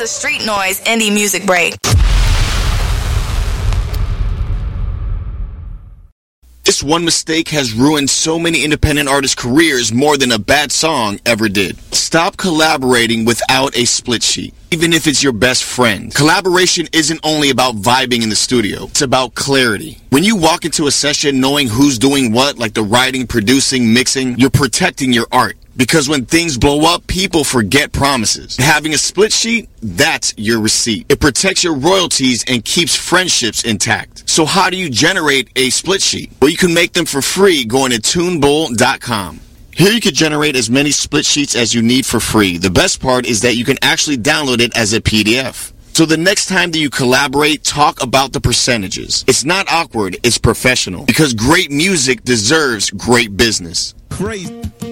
a Street Noise indie music break. This one mistake has ruined so many independent artists' careers more than a bad song ever did. Stop collaborating without a split sheet, even if it's your best friend. Collaboration isn't only about vibing in the studio. It's about clarity. When you walk into a session knowing who's doing what, like the writing, producing, mixing, you're protecting your art. Because when things blow up, people forget promises. Having a split sheet, that's your receipt. It protects your royalties and keeps friendships intact. So how do you generate a split sheet? Well, you can make them for free going to Tunebowl.com. Here you can generate as many split sheets as you need for free. The best part is that you can actually download it as a PDF. So the next time that you collaborate, talk about the percentages. It's not awkward, it's professional. Because great music deserves great business. Crazy.